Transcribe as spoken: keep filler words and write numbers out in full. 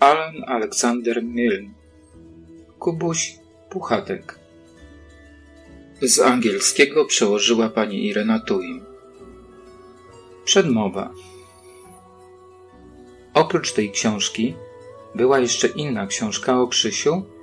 Alan Alexander Milne. Kubuś Puchatek. Z angielskiego przełożyła pani Irena Tuim. Przedmowa. Oprócz tej książki była jeszcze inna książka o Krzysiu,